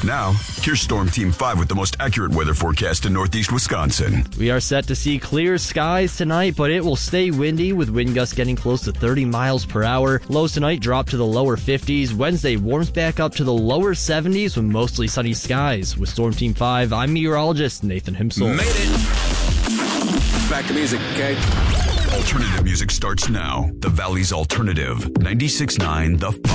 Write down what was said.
Now, here's Storm Team 5 with the most accurate weather forecast in northeast Wisconsin. We are set to see clear skies tonight, but it will stay windy with wind gusts getting close to 30 miles per hour. Lows tonight drop to the lower 50s. Wednesday warms back up to the lower 70s with mostly sunny skies. With Storm Team 5, I'm meteorologist Nathan Himsel. Made it. Back to music, okay? Alternative music starts now. The Valley's Alternative, 96.9 The